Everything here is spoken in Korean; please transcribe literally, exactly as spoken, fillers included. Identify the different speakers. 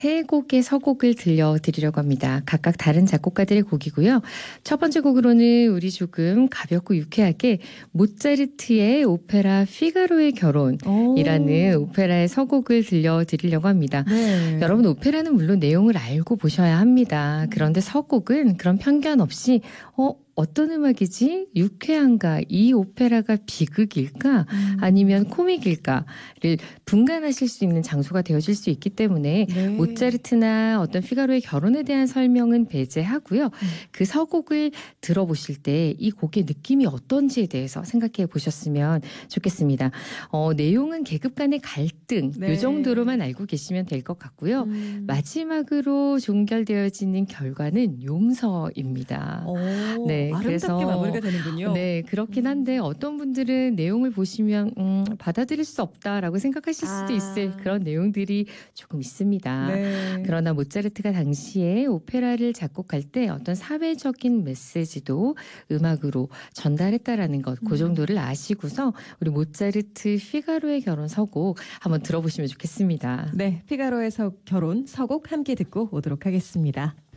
Speaker 1: 세 곡의 서곡을 들려드리려고 합니다. 각각 다른 작곡가들의 곡이고요. 첫 번째 곡으로는 우리 조금 가볍고 유쾌하게 모차르트의 오페라 피가로의 결혼이라는
Speaker 2: 오.
Speaker 1: 오페라의 서곡을 들려드리려고 합니다.
Speaker 2: 네.
Speaker 1: 여러분, 오페라는 물론 내용을 알고 보셔야 합니다. 그런데 서곡은 그런 편견 없이 어 어떤 음악이지? 유쾌한가? 이 오페라가 비극일까?
Speaker 2: 음.
Speaker 1: 아니면 코믹일까를 분간하실 수 있는 장소가 되어질 수 있기 때문에
Speaker 2: 네.
Speaker 1: 모차르트나 어떤 피가로의 결혼에 대한 설명은 배제하고요.
Speaker 2: 음.
Speaker 1: 그 서곡을 들어보실 때 이 곡의 느낌이 어떤지에 대해서 생각해 보셨으면 좋겠습니다. 어, 내용은 계급 간의 갈등
Speaker 2: 네.
Speaker 1: 이 정도로만 알고 계시면 될 것 같고요.
Speaker 2: 음.
Speaker 1: 마지막으로 종결되어지는 결과는 용서입니다.
Speaker 2: 오,
Speaker 1: 네,
Speaker 2: 아름답게
Speaker 1: 그래서
Speaker 2: 마무리가 되는군요.
Speaker 1: 네, 그렇긴 한데 어떤 분들은 내용을 보시면 음, 받아들일 수 없다라고 생각하실 수도
Speaker 2: 아.
Speaker 1: 있을 그런 내용들이 조금 있습니다.
Speaker 2: 네.
Speaker 1: 그러나 모차르트가 당시에 오페라를 작곡할 때 어떤 사회적인 메시지도 음악으로 전달했다라는 것, 그
Speaker 2: 음.
Speaker 1: 정도를 아시고서 우리 모차르트 피가로의 결혼 서곡 한번 들어보시면 좋겠습니다.
Speaker 2: 네, 피가로의 서, 결혼 서곡 함께 듣고 오도록 하겠습니다.